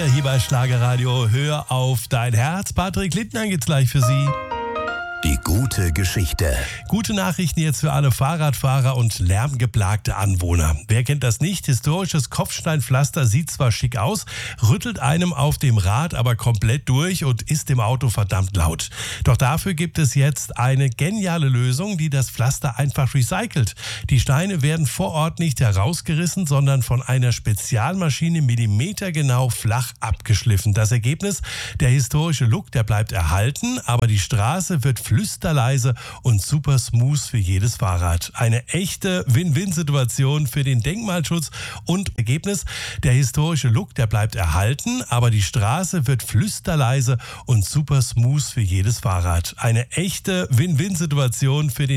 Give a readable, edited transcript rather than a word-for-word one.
Hier bei Schlagerradio, hör auf dein Herz. Patrick Lindner geht's gleich für Sie. Die gute Geschichte. Gute Nachrichten jetzt für alle Fahrradfahrer und lärmgeplagte Anwohner. Wer kennt das nicht? Historisches Kopfsteinpflaster sieht zwar schick aus, rüttelt einem auf dem Rad aber komplett durch und ist im Auto verdammt laut. Doch dafür gibt es jetzt eine geniale Lösung, die das Pflaster einfach recycelt. Die Steine werden vor Ort nicht herausgerissen, sondern von einer Spezialmaschine millimetergenau flach abgeschliffen. Das Ergebnis? Der historische Look, der bleibt erhalten, aber die Straße wird flüsterleise und super smooth für jedes Fahrrad. Eine echte Win-Win-Situation für den Denkmalschutz und Ergebnis, der historische Look, der bleibt erhalten, aber die Straße wird flüsterleise und super smooth für jedes Fahrrad. Eine echte Win-Win-Situation für den